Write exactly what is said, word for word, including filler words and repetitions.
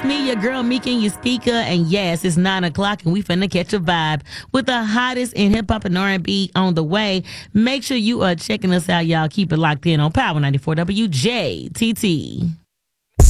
It's me, your girl Meek, and your speaker. And yes, it's nine o'clock, and we finna catch a vibe with the hottest in hip hop and R and B on the way. Make sure you are checking us out, y'all. Keep it locked in on Power ninety-four W J T T.